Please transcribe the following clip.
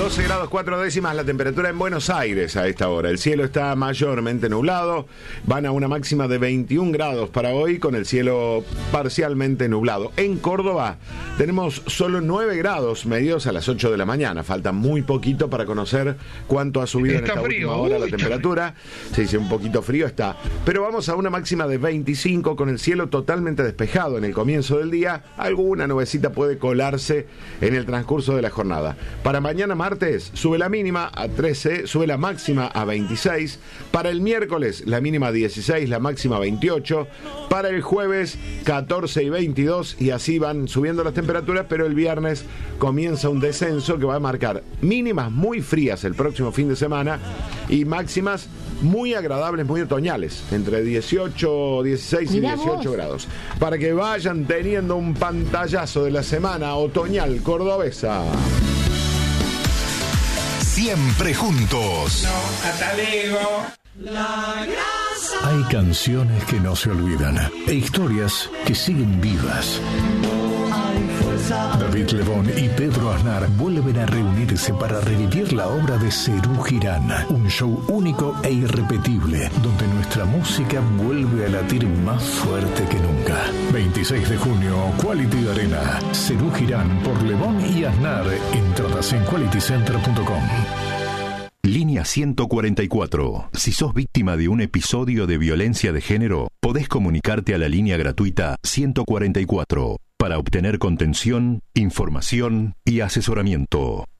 12 grados 4 décimas la temperatura en Buenos Aires a esta hora. El cielo está mayormente nublado. Van a una máxima de 21 grados para hoy con el cielo parcialmente nublado. En Córdoba tenemos solo 9 grados medidos a las 8 de la mañana. Falta muy poquito para conocer cuánto ha subido en esta última hora la temperatura. Se dice un poquito frío está. Pero vamos a una máxima de 25 con el cielo totalmente despejado en el comienzo del día. Alguna nubecita puede colarse en el transcurso de la jornada. Para mañana martes sube la mínima a 13, sube la máxima a 26. Para el miércoles la mínima a 16, la máxima a 28. Para el jueves 14 y 22 y así van subiendo las temperaturas, pero el viernes comienza un descenso que va a marcar mínimas muy frías el próximo fin de semana y máximas muy agradables, muy otoñales, entre 18, 16 y 18 grados. Para que vayan teniendo un pantallazo de la semana otoñal cordobesa. Siempre juntos. No, hasta luego. Hay canciones que no se olvidan e historias que siguen vivas. David Lebón y Pedro Aznar vuelven a reunirse para revivir la obra de Serú Girán, un show único e irrepetible, donde nuestra música vuelve a latir más fuerte que nunca. 26 de junio, Quality Arena. Serú Girán por Lebón y Aznar. Entradas en qualitycenter.com. Línea 144. Si sos víctima de un episodio de violencia de género, podés comunicarte a la línea gratuita 144 para obtener contención, información y asesoramiento.